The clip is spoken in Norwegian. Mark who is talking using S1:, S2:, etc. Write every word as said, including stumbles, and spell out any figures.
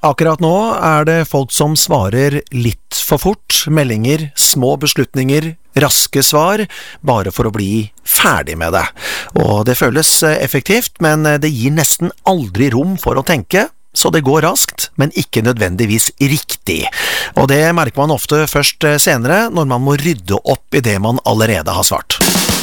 S1: Akkurat nå er det folk som svarer litt for fort, meldinger, små beslutninger, raske svar, bare for å bli ferdig med det. Og det føles effektivt, men det gir nesten aldri rom for å tenke, så det går raskt, men ikke nødvendigvis riktig. Og det merker man ofte først senere, når man må rydde opp i det man allerede har svart.